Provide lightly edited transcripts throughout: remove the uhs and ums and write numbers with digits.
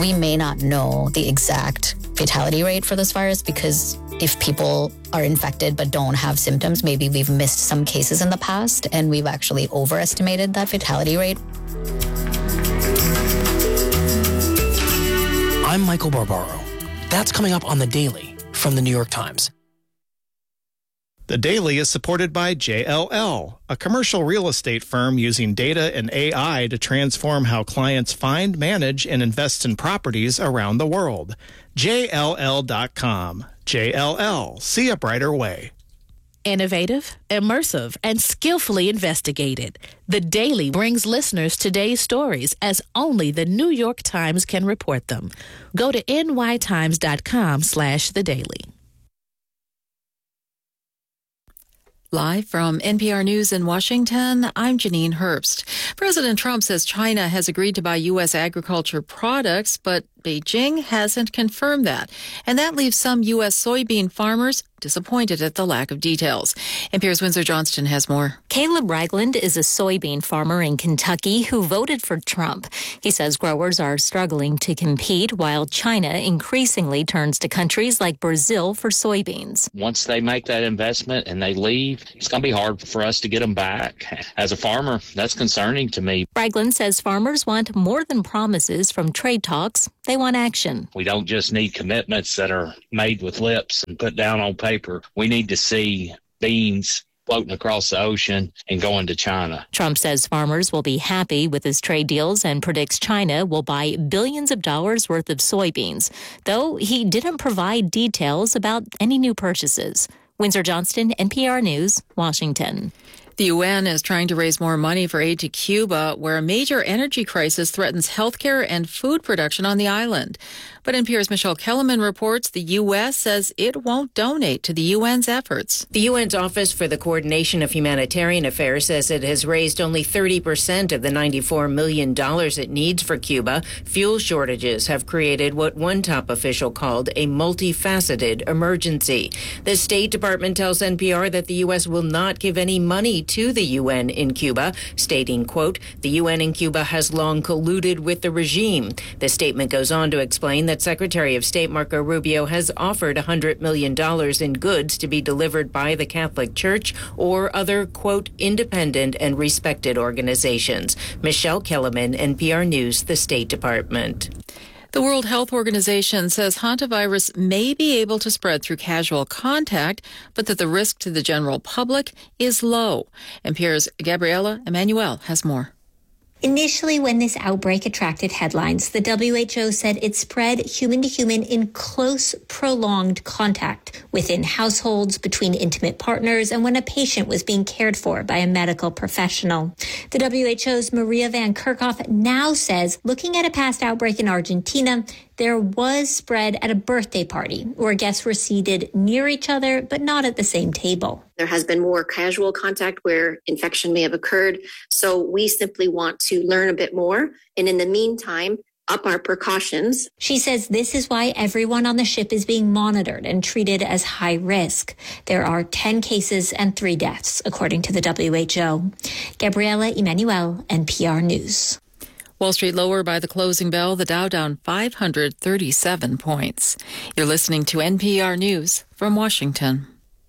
we may not know the exact fatality rate for this virus, because if people are infected but don't have symptoms, maybe we've missed some cases in the past and we've actually overestimated that fatality rate. I'm Michael Barbaro. That's coming up on The Daily from The New York Times. The Daily is supported by JLL, a commercial real estate firm using data and AI to transform how clients find, manage, and invest in properties around the world. JLL.com. JLL. See a brighter way. Innovative, immersive, and skillfully investigated. The Daily brings listeners today's stories as only the New York Times can report them. Go to nytimes.com/thedaily. Live from NPR News in Washington, I'm Janine Herbst. President Trump says China has agreed to buy U.S. agriculture products, but Beijing hasn't confirmed that. And that leaves some U.S. soybean farmers disappointed at the lack of details. NPR's Windsor Johnston has more. Caleb Ragland is a soybean farmer in Kentucky who voted for Trump. He says growers are struggling to compete while China increasingly turns to countries like Brazil for soybeans. Once they make that investment and they leave, it's going to be hard for us to get them back. As a farmer, that's concerning to me. Ragland says farmers want more than promises from trade talks. They want action. We don't just need commitments that are made with lips and put down on paper. We need to see beans floating across the ocean and going to China. Trump says farmers will be happy with his trade deals and predicts China will buy billions of dollars worth of soybeans, though he didn't provide details about any new purchases. Windsor Johnston, NPR News, Washington. The UN is trying to raise more money for aid to Cuba, where a major energy crisis threatens healthcare and food production on the island. But NPR's Michelle Kellerman reports the U.S. says it won't donate to the UN's efforts. The UN's Office for the Coordination of Humanitarian Affairs says it has raised only 30% of the $94 million it needs for Cuba. Fuel shortages have created what one top official called a multifaceted emergency. The State Department tells NPR that the U.S. will not give any money to the UN in Cuba, stating, quote, the UN in Cuba has long colluded with the regime. The statement goes on to explain that Secretary of State Marco Rubio has offered $100 million in goods to be delivered by the Catholic Church or other, quote, independent and respected organizations. Michelle Kellerman, NPR News, the State Department. The World Health Organization says hantavirus may be able to spread through casual contact, but that the risk to the general public is low. NPR's Gabriela Emanuel has more. Initially, when this outbreak attracted headlines, the WHO said it spread human to human in close, prolonged contact within households, between intimate partners, and when a patient was being cared for by a medical professional. The WHO's Maria Van Kerkhoff now says, looking at a past outbreak in Argentina, there was spread at a birthday party where guests were seated near each other, but not at the same table. There has been more casual contact where infection may have occurred. So we simply want to learn a bit more. And in the meantime, up our precautions. She says this is why everyone on the ship is being monitored and treated as high risk. There are 10 cases and 3 deaths, according to the WHO. Gabriela Emanuel, NPR News. Wall Street lower by the closing bell, the Dow down 537 points. You're listening to NPR News from Washington.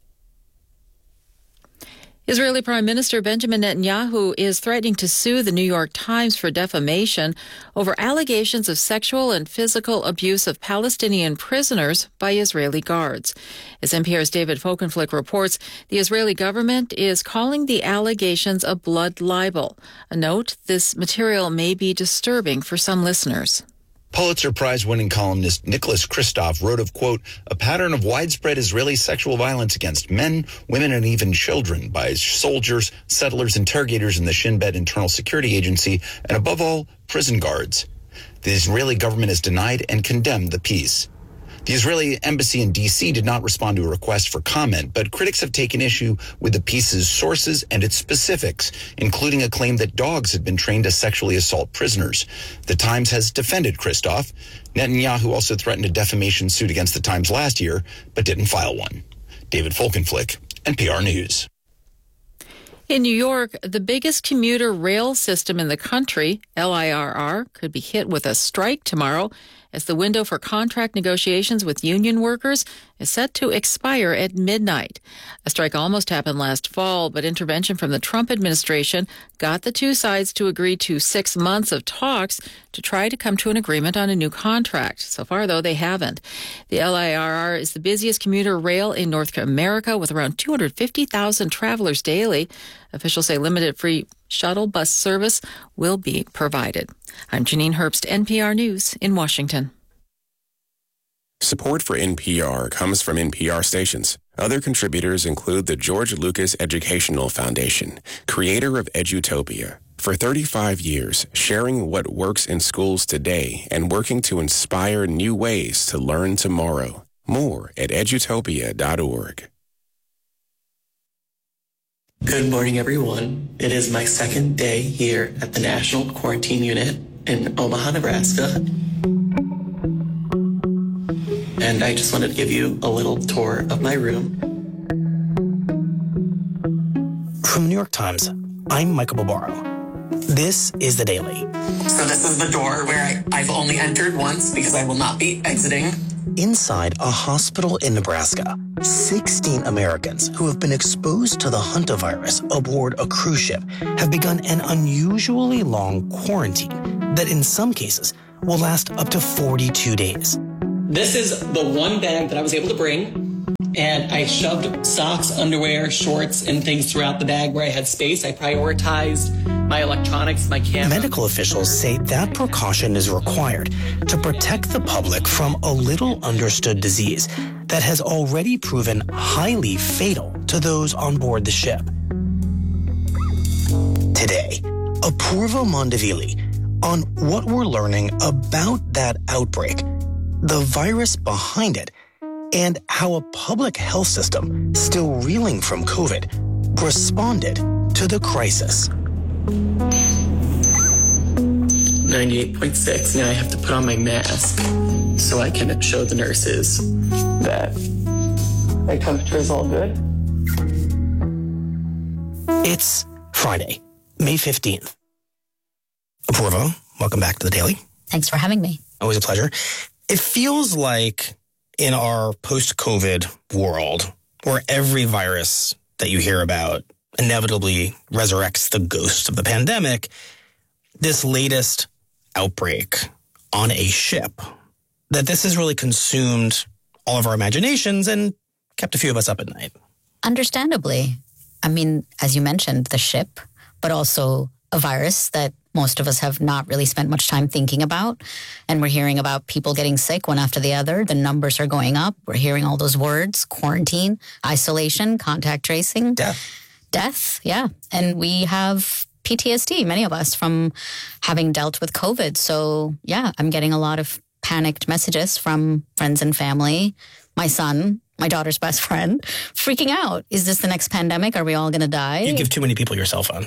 Israeli Prime Minister Benjamin Netanyahu is threatening to sue the New York Times for defamation over allegations of sexual and physical abuse of Palestinian prisoners by Israeli guards. As NPR's David Folkenflik reports, the Israeli government is calling the allegations a blood libel. A note, this material may be disturbing for some listeners. Pulitzer Prize-winning columnist Nicholas Kristof wrote of, quote, a pattern of widespread Israeli sexual violence against men, women, and even children by soldiers, settlers, interrogators in the Shin Bet Internal Security Agency, and above all, prison guards. The Israeli government has denied and condemned the piece. The Israeli embassy in D.C. did not respond to a request for comment, but critics have taken issue with the piece's sources and its specifics, including a claim that dogs had been trained to sexually assault prisoners. The Times has defended Kristof. Netanyahu also threatened a defamation suit against the Times last year, but didn't file one. David Folkenflik, NPR News. In New York, the biggest commuter rail system in the country, LIRR, could be hit with a strike tomorrow as the window for contract negotiations with union workers is set to expire at midnight. A strike almost happened last fall, but intervention from the Trump administration got the two sides to agree to 6 months of talks to try to come to an agreement on a new contract. So far, though, they haven't. The LIRR is the busiest commuter rail in North America with around 250,000 travelers daily. Officials say limited free shuttle bus service will be provided. I'm Janine Herbst, NPR News in Washington. Support for NPR comes from NPR stations. Other contributors include the George Lucas Educational Foundation, creator of Edutopia. For 35 years, sharing what works in schools today and working to inspire new ways to learn tomorrow. More at edutopia.org. Good morning, everyone. It is my second day here at the National Quarantine Unit in Omaha, Nebraska. And I just wanted to give you a little tour of my room. From the New York Times, I'm Michael Barbaro. This is The Daily. So this is the door where I've only entered once because I will not be exiting. Inside a hospital in Nebraska, 16 Americans who have been exposed to the hantavirus aboard a cruise ship have begun an unusually long quarantine that in some cases will last up to 42 days. This is the one bag that I was able to bring, and I shoved socks, underwear, shorts, and things throughout the bag where I had space. I prioritized my electronics, my camera. Medical officials say that precaution is required to protect the public from a little understood disease that has already proven highly fatal to those on board the ship. Today, Apurva Mondavili on what we're learning about that outbreak, the virus behind it, and how a public health system still reeling from COVID responded to the crisis. 98.6. Now I have to put on my mask so I can show the nurses that my temperature is all good. It's Friday, May 15th. Apurva, welcome back to The Daily. Thanks for having me. Always a pleasure. It feels like in our post-COVID world, where every virus that you hear about inevitably resurrects the ghost of the pandemic, this latest outbreak on a ship, that this has really consumed all of our imaginations and kept a few of us up at night. Understandably. I mean, as you mentioned, the ship, but also a virus that most of us have not really spent much time thinking about. And we're hearing about people getting sick one after the other. The numbers are going up. We're hearing all those words: quarantine, isolation, contact tracing. Death, yeah. And we have PTSD, many of us, from having dealt with COVID. So, yeah, I'm getting a lot of panicked messages from friends and family. My son, my daughter's best friend, freaking out. Is this the next pandemic? Are we all going to die? You give too many people your cell phone.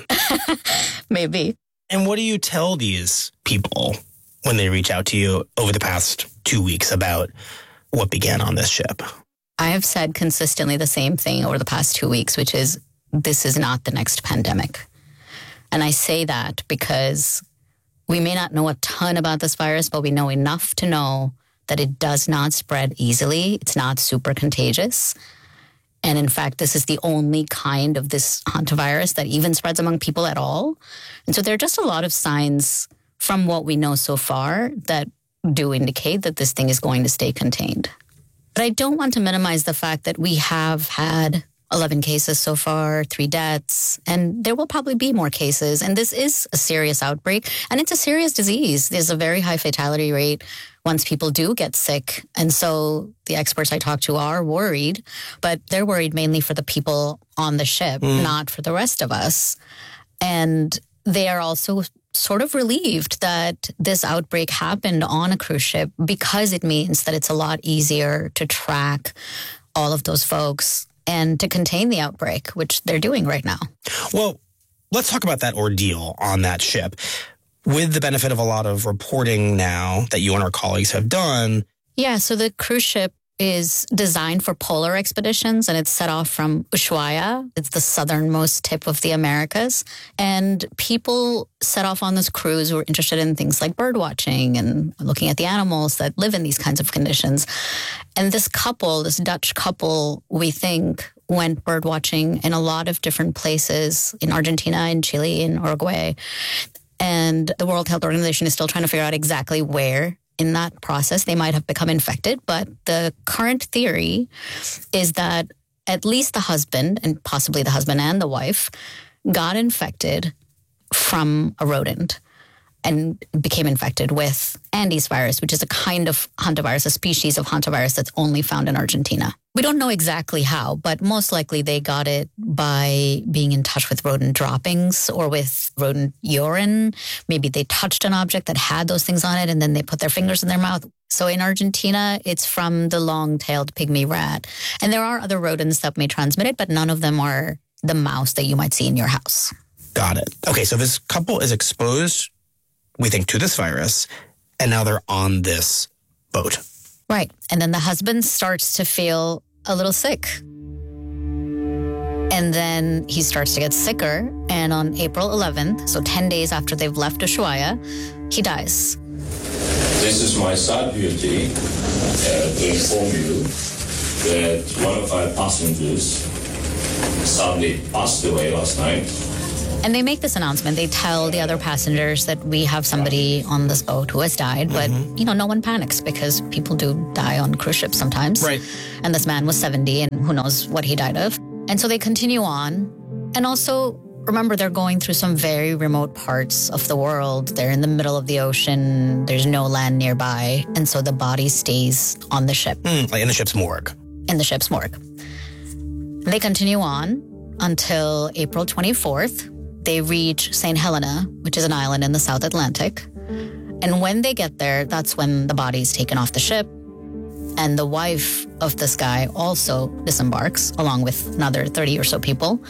Maybe. And what do you tell these people when they reach out to you over the past 2 weeks about what began on this ship? I have said consistently the same thing over the past 2 weeks, which is this is not the next pandemic. And I say that because we may not know a ton about this virus, but we know enough to know that it does not spread easily. It's not super contagious. And in fact, this is the only kind of this hantavirus that even spreads among people at all. And so there are just a lot of signs from what we know so far that do indicate that this thing is going to stay contained. But I don't want to minimize the fact that we have had 11 cases so far, 3 deaths, and there will probably be more cases. And this is a serious outbreak, and it's a serious disease. There's a very high fatality rate once people do get sick. And so the experts I talk to are worried, but they're worried mainly for the people on the ship, not for the rest of us. And they are also sort of relieved that this outbreak happened on a cruise ship because it means that it's a lot easier to track all of those folks and to contain the outbreak, which they're doing right now. Well, let's talk about that ordeal on that ship. With the benefit of a lot of reporting now that you and our colleagues have done. Yeah, so the cruise ship is designed for polar expeditions, and it's set off from Ushuaia. It's the southernmost tip of the Americas. And people set off on this cruise who were interested in things like bird watching and looking at the animals that live in these kinds of conditions. And this couple, this Dutch couple, we think, went bird watching in a lot of different places in Argentina, in Chile, in Uruguay. And the World Health Organization is still trying to figure out exactly where in that process they might have become infected. But the current theory is that at least the husband, and possibly the husband and the wife, got infected from a rodent and became infected with Andes virus, which is a kind of hantavirus, a species of hantavirus that's only found in Argentina. We don't know exactly how, but most likely they got it by being in touch with rodent droppings or with rodent urine. Maybe they touched an object that had those things on it and then they put their fingers in their mouth. So in Argentina, it's from the long-tailed pygmy rat. And there are other rodents that may transmit it, but none of them are the mouse that you might see in your house. Got it. Okay, so this couple is exposed, we think, to this virus, and now they're on this boat. Right. And then the husband starts to feel a little sick. And then he starts to get sicker. And on April 11th, so 10 days after they've left Ushuaia, he dies. This is my sad duty to inform you that one of our passengers sadly passed away last night. And they make this announcement. They tell the other passengers that we have somebody on this boat who has died, but, no one panics because people do die on cruise ships sometimes. Right. And this man was 70 and who knows what he died of. And so they continue on. And also, remember, they're going through some very remote parts of the world. They're in the middle of the ocean. There's no land nearby. And so the body stays on the ship. Like in the ship's morgue. In the ship's morgue. They continue on until April 24th. They reach St. Helena, which is an island in the South Atlantic. And when they get there, that's when the body is taken off the ship. And the wife of this guy also disembarks, along with another 30 or so people.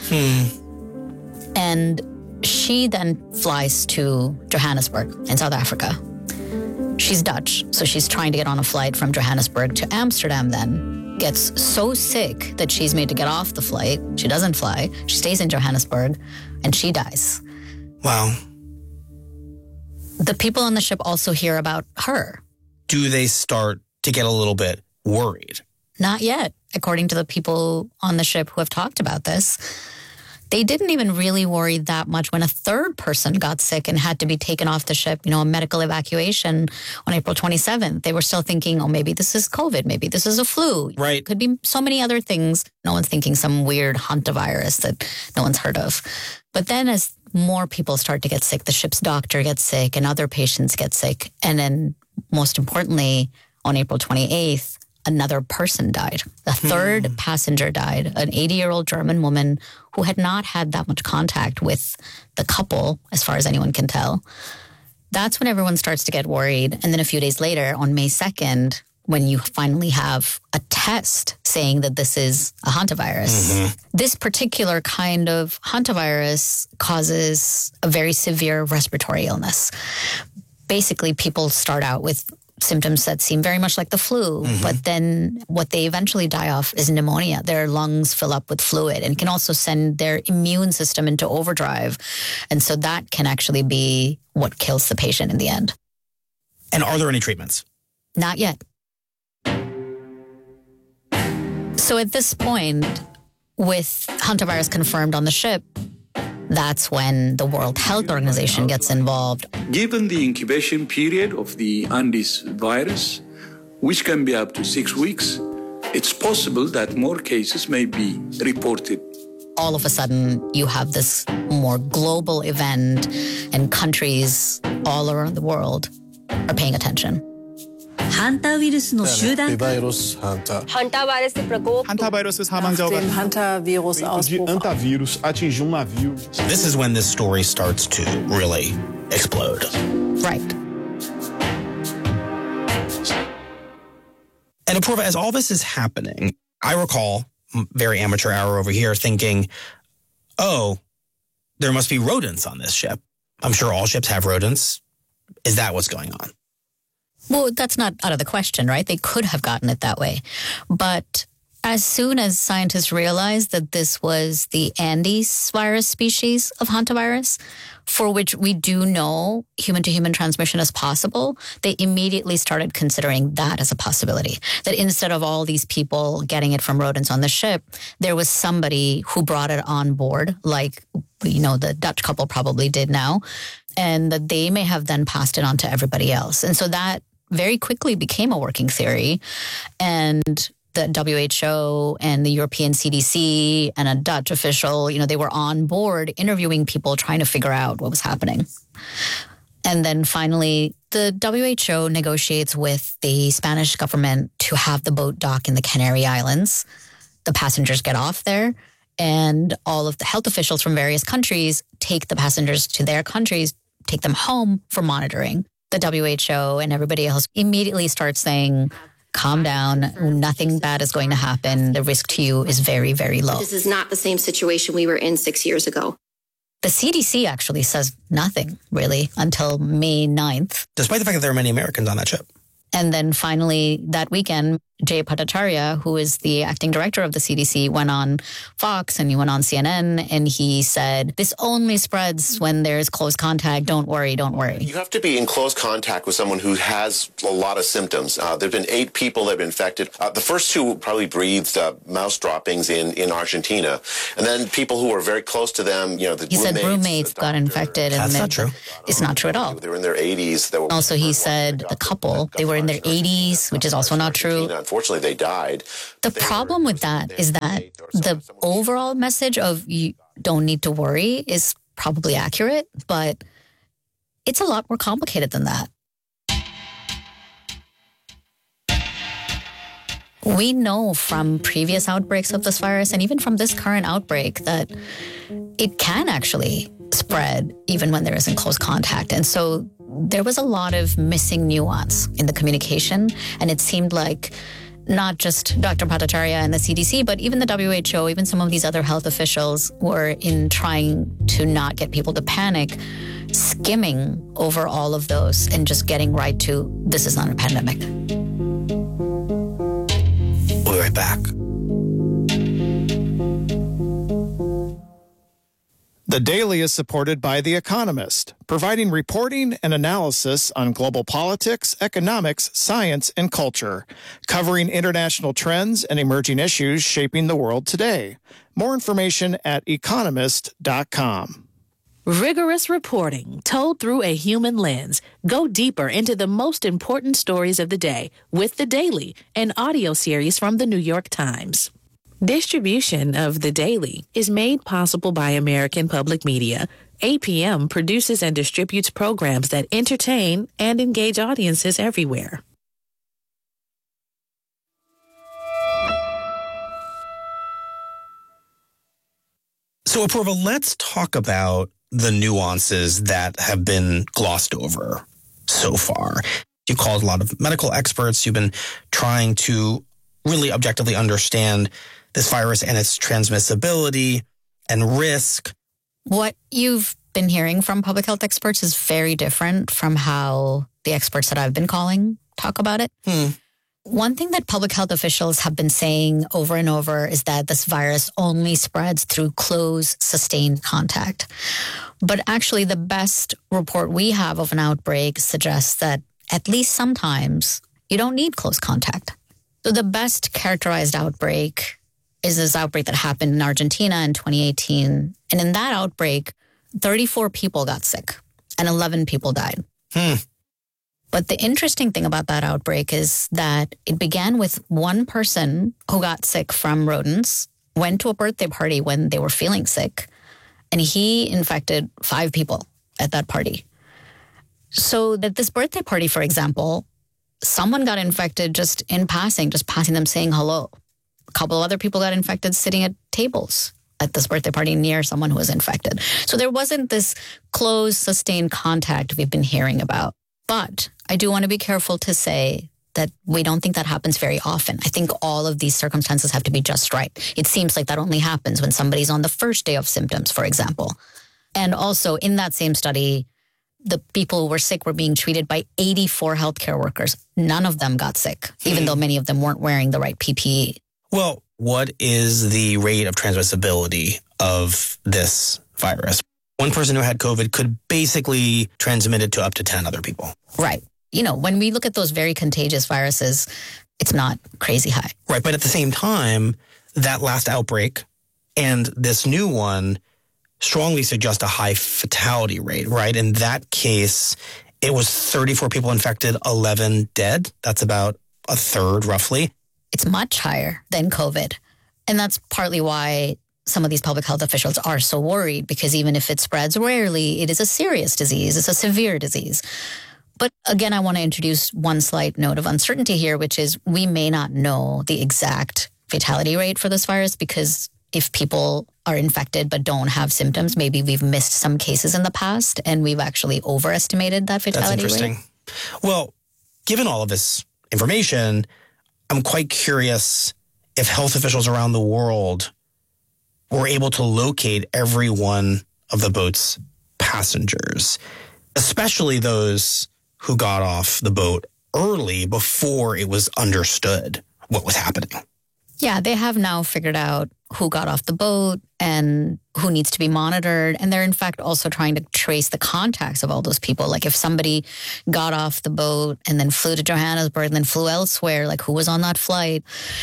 And she then flies to Johannesburg in South Africa. She's Dutch, so she's trying to get on a flight from Johannesburg to Amsterdam then. Gets so sick that she's made to get off the flight. She doesn't fly. She stays in Johannesburg, and she dies. Wow. The people on the ship also hear about her. Do they start to get a little bit worried? Not yet, according to the people on the ship who have talked about this. They didn't even really worry that much when a third person got sick and had to be taken off the ship, a medical evacuation on April 27th. They were still thinking, maybe this is COVID, maybe this is a flu. Right. Could be so many other things. No one's thinking some weird hantavirus that no one's heard of. But then as more people start to get sick, the ship's doctor gets sick and other patients get sick. And then most importantly, on April 28th, another person died. A third passenger died, an 80-year-old German woman who had not had that much contact with the couple, as far as anyone can tell. That's when everyone starts to get worried. And then a few days later, on May 2nd, when you finally have a test saying that this is a hantavirus. This particular kind of hantavirus causes a very severe respiratory illness. Basically, people start out with symptoms that seem very much like the flu, but then what they eventually die of is pneumonia. Their lungs fill up with fluid and can also send their immune system into overdrive. And so that can actually be what kills the patient in the end. And are there any treatments? Not yet. So at this point, with hantavirus confirmed on the ship, that's when the World Health Organization gets involved. Given the incubation period of the Andes virus, which can be up to 6 weeks, it's possible that more cases may be reported. All of a sudden, you have this more global event, and countries all around the world are paying attention. ハンタウイルスの集団化。 Hantavirus 사망자가 Hantavirus atingiu navio. This is when this story starts to really explode. Right. And Apoorva, as all this is happening, I recall, very amateur hour over here, thinking, there must be rodents on this ship. I'm sure all ships have rodents. Is that what's going on? Well, that's not out of the question, right? They could have gotten it that way. But as soon as scientists realized that this was the Andes virus species of hantavirus, for which we do know human-to-human transmission is possible, they immediately started considering that as a possibility. That instead of all these people getting it from rodents on the ship, there was somebody who brought it on board, like, the Dutch couple probably did now, and that they may have then passed it on to everybody else. And so that very quickly became a working theory. And the WHO and the European CDC and a Dutch official, they were on board interviewing people trying to figure out what was happening. And then finally, the WHO negotiates with the Spanish government to have the boat dock in the Canary Islands. The passengers get off there, and all of the health officials from various countries take the passengers to their countries, take them home for monitoring. The WHO and everybody else immediately starts saying, calm down, nothing bad is going to happen. The risk to you is very, very low. This is not the same situation we were in 6 years ago. The CDC actually says nothing, really, until May 9th. Despite the fact that there are many Americans on that ship. And then finally, that weekend, Jay Bhattacharya, who is the acting director of the CDC, went on Fox and he went on CNN and he said, this only spreads when there's close contact. Don't worry, don't worry. You have to be in close contact with someone who has a lot of symptoms. There have been 8 people that have been infected. The first 2 probably breathed mouse droppings in Argentina. And then people who were very close to them, He said roommates got infected. That's not true. It's not true at all. They were in their 80s. Also, he said the couple, they were in their 80s, which is also not true. Unfortunately, they died. The problem with that is that the overall message of you don't need to worry is probably accurate, but it's a lot more complicated than that. We know from previous outbreaks of this virus and even from this current outbreak that it can actually spread even when there isn't close contact. And so there was a lot of missing nuance in the communication, and it seemed like not just Dr. Bhattacharya and the CDC, but even the WHO, even some of these other health officials were in trying to not get people to panic, skimming over all of those and just getting right to, this is not a pandemic. We'll be right back. The Daily is supported by The Economist, providing reporting and analysis on global politics, economics, science, and culture, covering international trends and emerging issues shaping the world today. More information at economist.com. Rigorous reporting told through a human lens. Go deeper into the most important stories of the day with The Daily, an audio series from the New York Times. Distribution of The Daily is made possible by American Public Media. APM produces and distributes programs that entertain and engage audiences everywhere. So, Apurva, let's talk about the nuances that have been glossed over so far. You called a lot of medical experts. You've been trying to really objectively understand this virus and its transmissibility and risk. What you've been hearing from public health experts is very different from how the experts that I've been calling talk about it. One thing that public health officials have been saying over and over is that this virus only spreads through close, sustained contact. But actually, the best report we have of an outbreak suggests that at least sometimes you don't need close contact. So the best characterized outbreak is this outbreak that happened in Argentina in 2018. And in that outbreak, 34 people got sick and 11 people died. But the interesting thing about that outbreak is that it began with one person who got sick from rodents, went to a birthday party when they were feeling sick, and he infected 5 people at that party. So at this birthday party, for example, someone got infected just in passing, just passing them saying hello. A couple of other people got infected sitting at tables at this birthday party near someone who was infected. So there wasn't this close, sustained contact we've been hearing about. But I do want to be careful to say that we don't think that happens very often. I think all of these circumstances have to be just right. It seems like that only happens when somebody's on the first day of symptoms, for example. And also in that same study, the people who were sick were being treated by 84 healthcare workers. None of them got sick, even though many of them weren't wearing the right PPE. Well, what is the rate of transmissibility of this virus? One person who had COVID could basically transmit it to up to 10 other people. Right. You know, when we look at those very contagious viruses, it's not crazy high. Right. But at the same time, that last outbreak and this new one strongly suggest a high fatality rate, right? In that case, it was 34 people infected, 11 dead. That's about a third, roughly. It's much higher than COVID. And that's partly why some of these public health officials are so worried, because even if it spreads rarely, it is a serious disease. It's a severe disease. But again, I want to introduce one slight note of uncertainty here, which is we may not know the exact fatality rate for this virus, because if people are infected but don't have symptoms, maybe we've missed some cases in the past and we've actually overestimated that fatality rate. That's interesting. Well, given all of this information, I'm quite curious if health officials around the world were able to locate every one of the boat's passengers, especially those who got off the boat early before it was understood what was happening. Yeah, they have now figured out who got off the boat and who needs to be monitored. And they're in fact also trying to trace the contacts of all those people. Like if somebody got off the boat and then flew to Johannesburg and then flew elsewhere, like who was on that flight.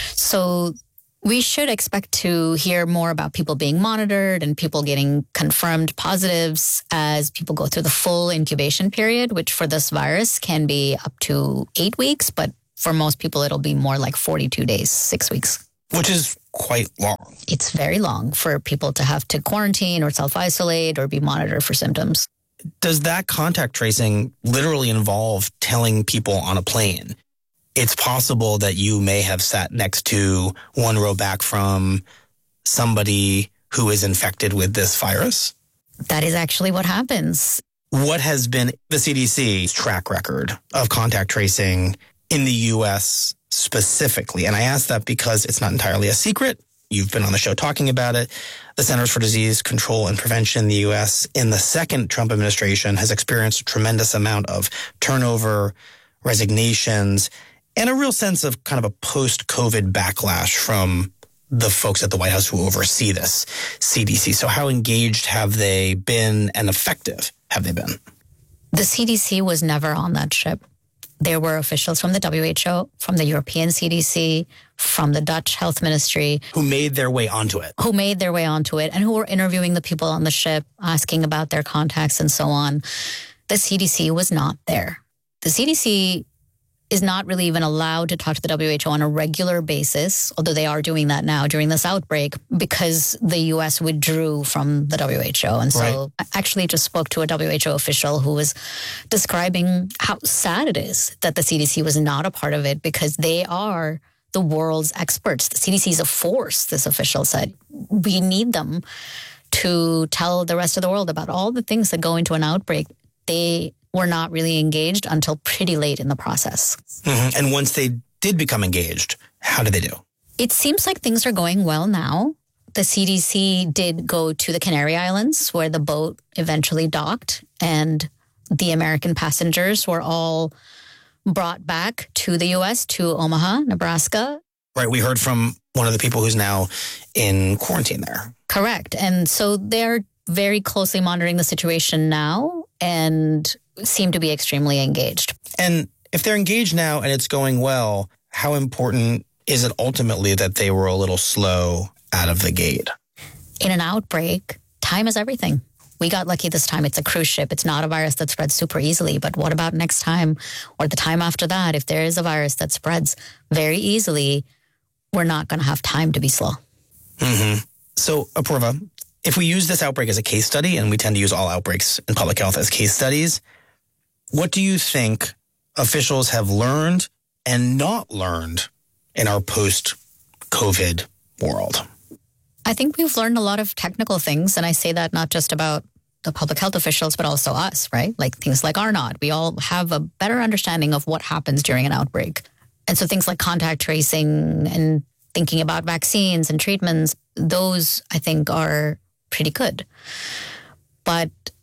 So we should expect to hear more about people being monitored and people getting confirmed positives as people go through the full incubation period, which for this virus can be up to 8 weeks. But for most people, it'll be more like 42 days, 6 weeks. Which is quite long. It's very long for people to have to quarantine or self-isolate or be monitored for symptoms. Does that contact tracing literally involve telling people on a plane, it's possible that you may have sat next to one row back from somebody who is infected with this virus? That is actually what happens. What has been the CDC's track record of contact tracing in the U.S. specifically? And I ask that because it's not entirely a secret. You've been on the show talking about it. The Centers for Disease Control and Prevention in the U.S. in the second Trump administration has experienced a tremendous amount of turnover, resignations, and a real sense of kind of a post-COVID backlash from the folks at the White House who oversee this CDC. So how engaged have they been and effective have they been? The CDC was never on that ship. There were officials from the WHO, from the European CDC, from the Dutch Health Ministry. Who made their way onto it. And who were interviewing the people on the ship, asking about their contacts and so on. The CDC was not there. The CDC is not really even allowed to talk to the WHO on a regular basis, although they are doing that now during this outbreak, because the U.S. withdrew from the WHO. And so I actually just spoke to a WHO official who was describing how sad it is that the CDC was not a part of it, because they are the world's experts. The CDC is a force, this official said. We need them to tell the rest of the world about all the things that go into an outbreak. They were not really engaged until pretty late in the process. Mm-hmm. And once they did become engaged, how did they do? It seems like things are going well now. The CDC did go to the Canary Islands, where the boat eventually docked, and the American passengers were all brought back to the U.S., to Omaha, Nebraska. Right. We heard from one of the people who's now in quarantine there. Correct. And so they're very closely monitoring the situation now and seem to be extremely engaged. And if they're engaged now and it's going well, how important is it ultimately that they were a little slow out of the gate? In an outbreak, time is everything. We got lucky this time. It's a cruise ship. It's not a virus that spreads super easily. But what about next time or the time after that? If there is a virus that spreads very easily, we're not going to have time to be slow. Mm-hmm. So, Apurva, if we use this outbreak as a case study, and we tend to use all outbreaks in public health as case studies, what do you think officials have learned and not learned in our post-COVID world? I think we've learned a lot of technical things, and I say that not just about the public health officials, but also us, right? Like things like R0. We all have a better understanding of what happens during an outbreak. And so things like contact tracing and thinking about vaccines and treatments, those I think are pretty good. But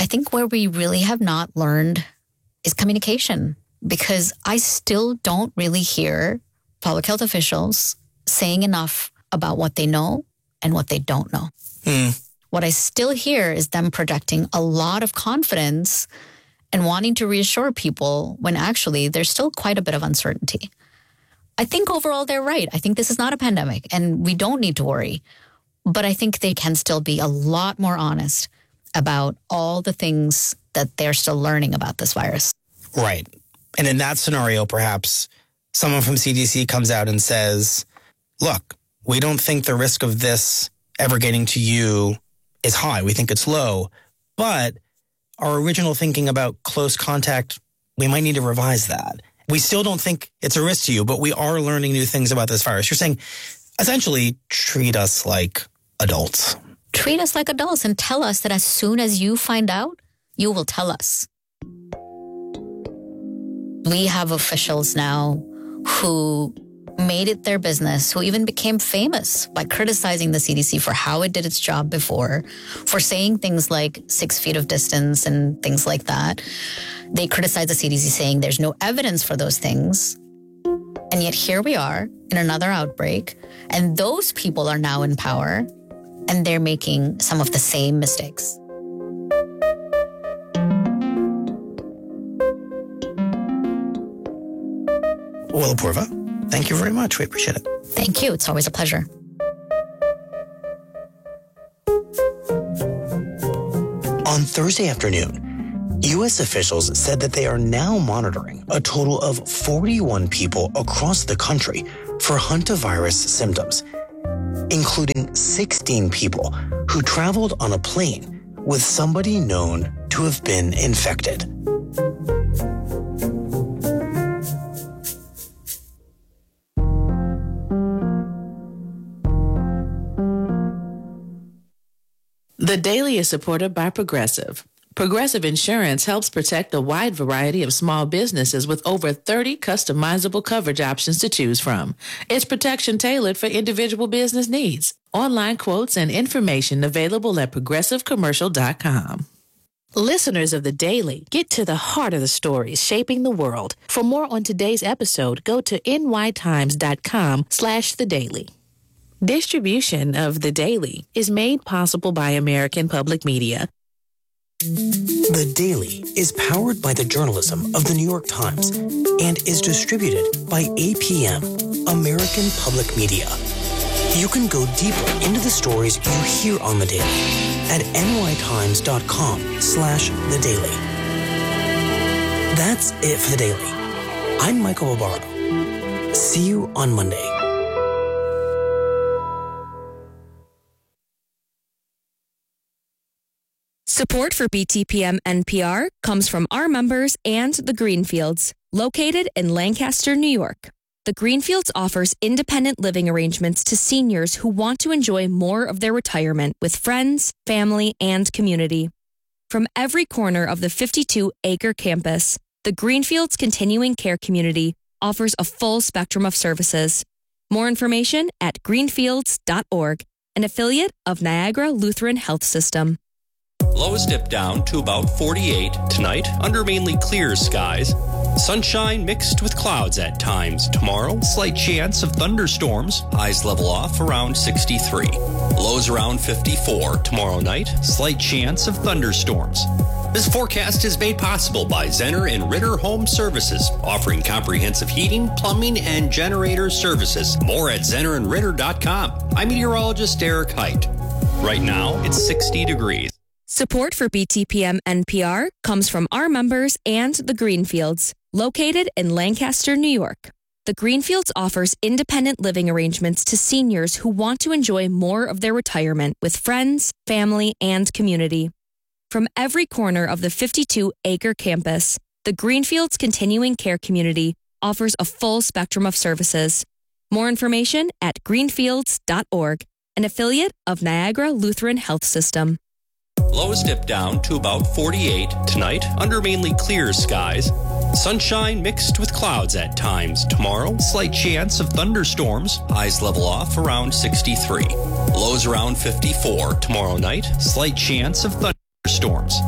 I think where we really have not learned is communication, because I still don't really hear public health officials saying enough about what they know and what they don't know. What I still hear is them projecting a lot of confidence and wanting to reassure people when actually there's still quite a bit of uncertainty. I think overall they're right. I think this is not a pandemic and we don't need to worry. But I think they can still be a lot more honest about all the things that they're still learning about this virus. Right. And in that scenario, perhaps someone from CDC comes out and says, look, we don't think the risk of this ever getting to you is high. We think it's low. But our original thinking about close contact, we might need to revise that. We still don't think it's a risk to you, but we are learning new things about this virus. You're saying, essentially, treat us like adults. Treat us like adults and tell us that as soon as you find out, you will tell us. We have officials now who made it their business, who even became famous by criticizing the CDC for how it did its job before, for saying things like 6 feet of distance and things like that. They criticized the CDC saying there's no evidence for those things. And yet here we are in another outbreak, and those people are now in power, and they're making some of the same mistakes. Well, Apoorva, thank you very much. We appreciate it. Thank you. It's always a pleasure. On Thursday afternoon, U.S. officials said that they are now monitoring a total of 41 people across the country for hantavirus symptoms, including 16 people who traveled on a plane with somebody known to have been infected. The Daily is supported by Progressive. Progressive Insurance helps protect a wide variety of small businesses with over 30 customizable coverage options to choose from. It's protection tailored for individual business needs. Online quotes and information available at progressivecommercial.com. Listeners of The Daily, get to the heart of the stories shaping the world. For more on today's episode, go to nytimes.com/thedaily. Distribution of The Daily is made possible by American Public Media. The Daily is powered by the journalism of the New York Times and is distributed by APM, American Public Media. You can go deeper into the stories you hear on The Daily at nytimes.com/The Daily. That's it for The Daily. I'm Michael Barbaro. See you on Monday. Support for BTPM NPR comes from our members and the Greenfields, located in Lancaster, New York. The Greenfields offers independent living arrangements to seniors who want to enjoy more of their retirement with friends, family, and community. From every corner of the 52-acre campus, the Greenfields Continuing Care Community offers a full spectrum of services. More information at greenfields.org, an affiliate of Niagara Lutheran Health System. Lows dip down to about 48 tonight under mainly clear skies. Sunshine mixed with clouds at times. Tomorrow, slight chance of thunderstorms. Highs level off around 63. Lows around 54. Tomorrow night, slight chance of thunderstorms. This forecast is made possible by Zenner and Ritter Home Services, offering comprehensive heating, plumbing, and generator services. More at zennerandritter.com. I'm meteorologist Eric Height. Right now, it's 60 degrees. Support for BTPM NPR comes from our members and the Greenfields, located in Lancaster, New York. The Greenfields offers independent living arrangements to seniors who want to enjoy more of their retirement with friends, family, and community. From every corner of the 52-acre campus, the Greenfields Continuing Care Community offers a full spectrum of services. More information at greenfields.org, an affiliate of Niagara Lutheran Health System. Lows dip down to about 48 tonight under mainly clear skies. Sunshine mixed with clouds at times. Tomorrow, slight chance of thunderstorms. Highs level off around 63. Lows around 54. Tomorrow night, slight chance of thunderstorms.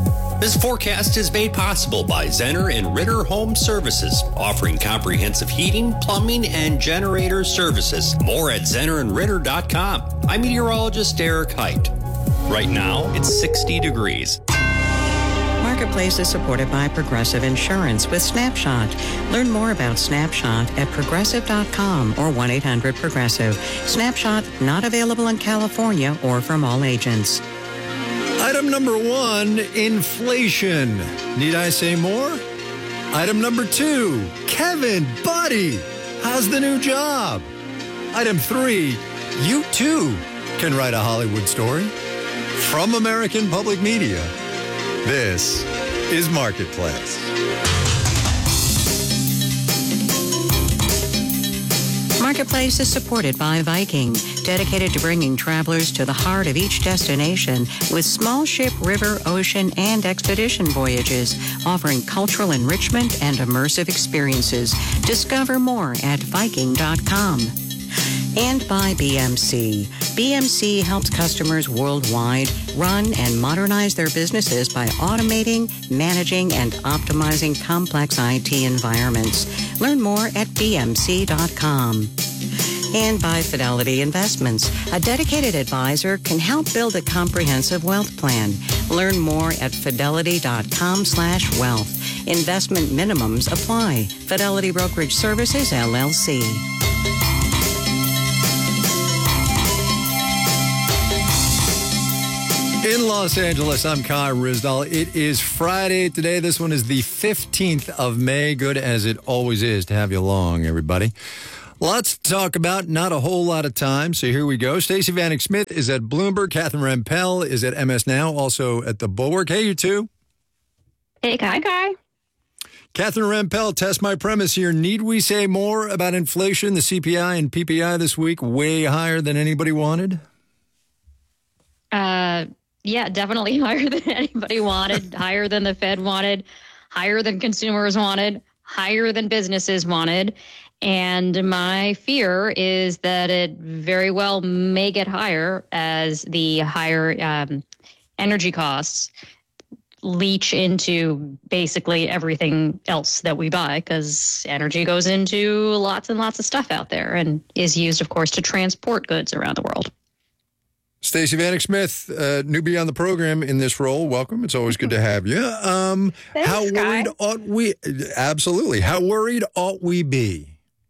This forecast is made possible by Zenner and Ritter Home Services, offering comprehensive heating, plumbing, and generator services. More at ZennerandRitter.com. I'm meteorologist Derek Height. Right now, it's 60 degrees. Marketplace is supported by Progressive Insurance with Snapshot. Learn more about Snapshot at Progressive.com or 1-800-PROGRESSIVE. Snapshot not available in California or from all agents. Item number 1, inflation. Need I say more? Item number 2, Kevin, buddy, how's the new job? Item 3, you too can write a Hollywood story. From American Public Media, this is Marketplace. Marketplace is supported by Viking, dedicated to bringing travelers to the heart of each destination with small ship, river, ocean, and expedition voyages, offering cultural enrichment and immersive experiences. Discover more at Viking.com. And by BMC. BMC helps customers worldwide run and modernize their businesses by automating, managing, and optimizing complex IT environments. Learn more at BMC.com. And by Fidelity Investments. A dedicated advisor can help build a comprehensive wealth plan. Learn more at Fidelity.com/wealth. Investment minimums apply. Fidelity Brokerage Services, LLC. In Los Angeles, I'm Kai Ryssdal. It is Friday today. This one is the 15th of May. Good as it always is to have you along, everybody. Lots to talk about, not a whole lot of time, so here we go. Stacey Vanek Smith is at Bloomberg. Catherine Rampell is at MS Now, also at the Bulwark. Hey, you two. Hey, Kai. Hi, Kai. Catherine Rampell, test my premise here. Need we say more about inflation? The CPI and PPI this week way higher than anybody wanted? Yeah, definitely higher than anybody wanted, higher than the Fed wanted, higher than consumers wanted, higher than businesses wanted. And my fear is that it very well may get higher as the higher energy costs leach into basically everything else that we buy, because energy goes into lots and lots of stuff out there and is used, of course, to transport goods around the world. Stacey Vanek Smith, newbie on the program in this role. Welcome. It's always good to have you. Thanks, how worried ought we? Absolutely. How worried ought we be?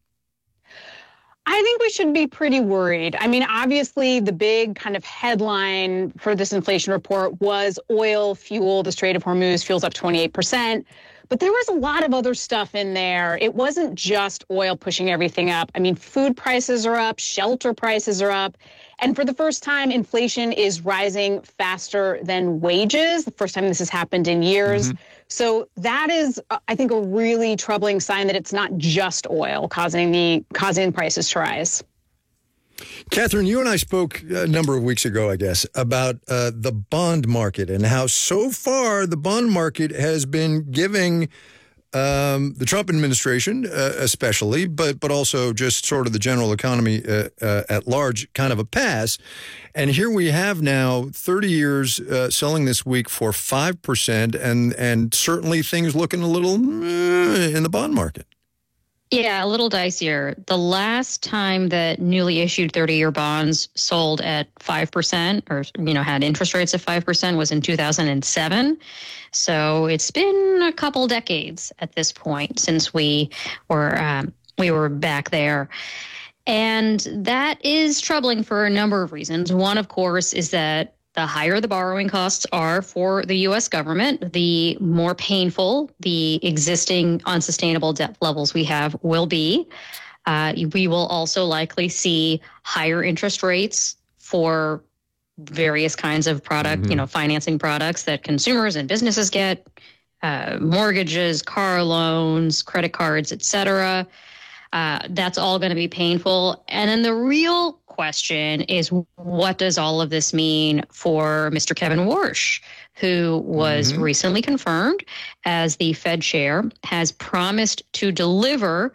I think we should be pretty worried. I mean, obviously, the big kind of headline for this inflation report was oil, fuel, the Strait of Hormuz, fuel's up 28%. But there was a lot of other stuff in there. It wasn't just oil pushing everything up. I mean, food prices are up, shelter prices are up. And for the first time, inflation is rising faster than wages, the first time this has happened in years. Mm-hmm. So that is, I think, a really troubling sign that it's not just oil causing prices to rise. Catherine, you and I spoke a number of weeks ago, I guess, about the bond market and how so far the bond market has been giving the Trump administration especially, but also just sort of the general economy at large kind of a pass. And here we have now 30 years selling this week for 5%, and certainly things looking a little in the bond market. Yeah, a little dicier. The last time that newly issued 30-year bonds sold at 5% or, had interest rates of 5% was in 2007. So it's been a couple decades at this point since we were back there. And that is troubling for a number of reasons. One, of course, is that the higher the borrowing costs are for the U.S. government, the more painful the existing unsustainable debt levels we have will be. We will also likely see higher interest rates for various kinds of product, financing products that consumers and businesses get, mortgages, car loans, credit cards, et cetera. That's all going to be painful. And then the real question is, what does all of this mean for Mr. Kevin Warsh, who was recently confirmed as the Fed chair, has promised to deliver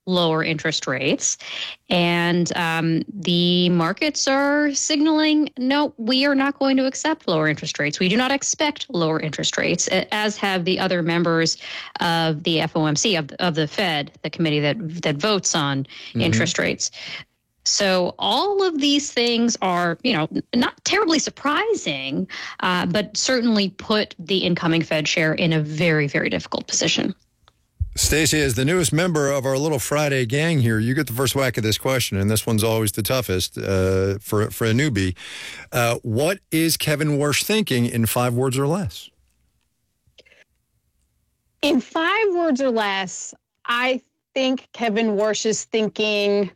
lower interest rates. And the markets are signaling, no, we are not going to accept lower interest rates. We do not expect lower interest rates, as have the other members of the FOMC, of the Fed, the committee that votes on interest rates. So all of these things are, not terribly surprising, but certainly put the incoming Fed chair in a very, very difficult position. Stacey, as the newest member of our little Friday gang here, you get the first whack of this question, and this one's always the toughest for a newbie. What is Kevin Warsh thinking in 5 words or less? In 5 words or less, I think Kevin Warsh is thinking,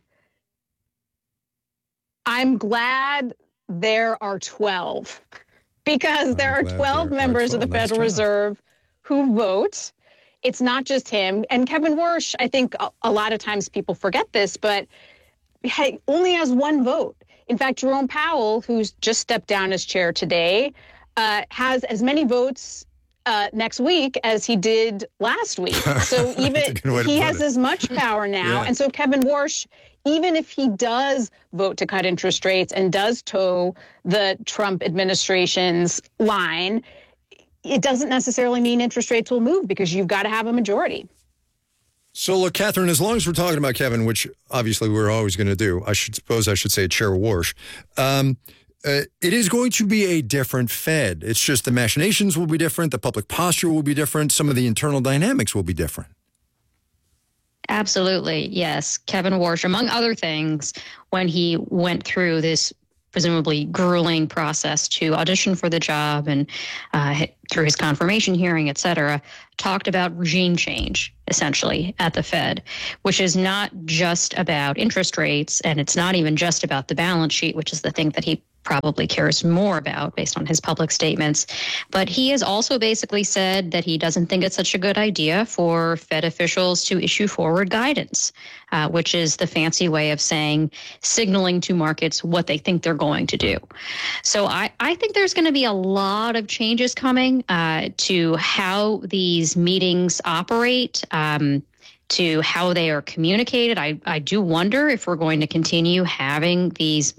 I'm glad there are 12, because there are 12 members of the Federal Reserve who vote. It's not just him. And Kevin Warsh, I think a lot of times people forget this, but only has 1 vote. In fact, Jerome Powell, who's just stepped down as chair today, has as many votes next week as he did last week. So even he has as much power now. Yeah. And so Kevin Warsh, even if he does vote to cut interest rates and does toe the Trump administration's line, it doesn't necessarily mean interest rates will move, because you've got to have a majority. So, look, Catherine, as long as we're talking about Kevin, which obviously we're always going to do, I should say Chair Warsh, it is going to be a different Fed. It's just the machinations will be different. The public posture will be different. Some of the internal dynamics will be different. Absolutely, yes. Kevin Warsh, among other things, when he went through this presumably grueling process to audition for the job and through his confirmation hearing, et cetera, talked about regime change, essentially, at the Fed, which is not just about interest rates, and it's not even just about the balance sheet, which is the thing that he probably cares more about based on his public statements. But he has also basically said that he doesn't think it's such a good idea for Fed officials to issue forward guidance, which is the fancy way of signaling to markets what they think they're going to do. So I think there's going to be a lot of changes coming to how these meetings operate, to how they are communicated. I do wonder if we're going to continue having these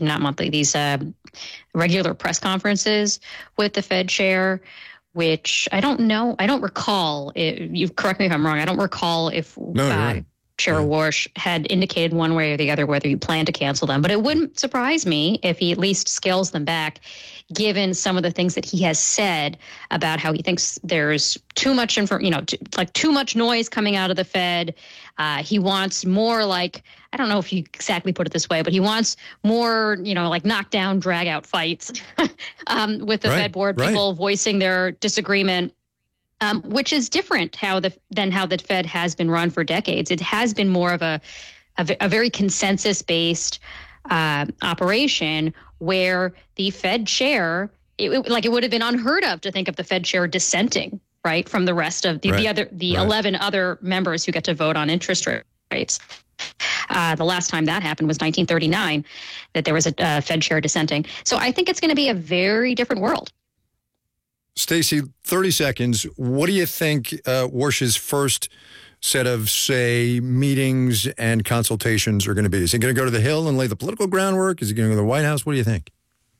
regular press conferences with the Fed chair, which I don't know. I don't recall. You correct me if I'm wrong. I don't recall if Chair Warsh had indicated one way or the other whether you plan to cancel them. But it wouldn't surprise me if he at least scales them back, given some of the things that he has said about how he thinks there's too much too much noise coming out of the Fed. He wants more I don't know if you exactly put it this way, but he wants more, knockdown, drag out fights with the Fed board, people voicing their disagreement. Which is different than how the Fed has been run for decades. It has been more of a very consensus-based operation where the Fed chair, it would have been unheard of to think of the Fed chair dissenting, right, from the rest of the 11 other members who get to vote on interest rates. The last time that happened was 1939, that there was a Fed chair dissenting. So I think it's going to be a very different world. Stacey, 30 seconds. What do you think Warsh's first set of, meetings and consultations are going to be? Is he going to go to the Hill and lay the political groundwork? Is he going to go to the White House? What do you think?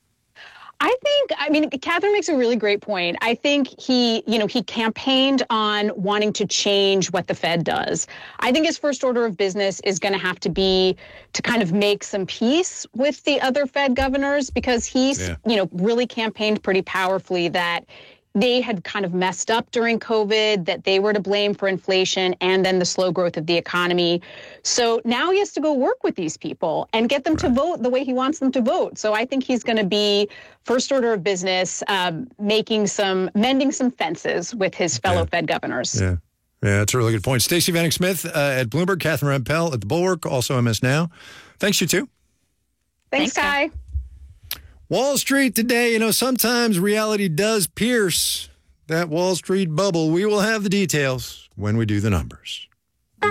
Catherine makes a really great point. I think he campaigned on wanting to change what the Fed does. I think his first order of business is going to have to be to kind of make some peace with the other Fed governors, because he's, really campaigned pretty powerfully that they had kind of messed up during COVID, that they were to blame for inflation and then the slow growth of the economy. So now he has to go work with these people and get them to vote the way he wants them to vote. So I think he's going to be first order of business, mending some fences with his fellow Fed governors. Yeah, that's a really good point. Stacey Vanek Smith at Bloomberg, Catherine Rampell at The Bulwark, also MS Now. Thanks, you two. Thanks, Kai. Wall Street today, sometimes reality does pierce that Wall Street bubble. We will have the details when we do the numbers.